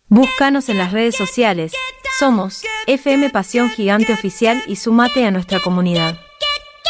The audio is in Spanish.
Búscanos en las redes sociales. Somos FM Pasión Gigante Oficial y sumate a nuestra comunidad.